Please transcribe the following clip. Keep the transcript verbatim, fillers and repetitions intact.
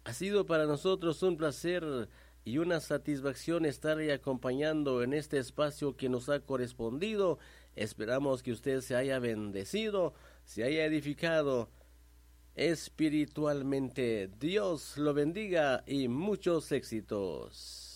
Ha sido para nosotros un placer y una satisfacción estarle acompañando en este espacio que nos ha correspondido. Esperamos que usted se haya bendecido, se haya edificado espiritualmente. Dios lo bendiga y muchos éxitos.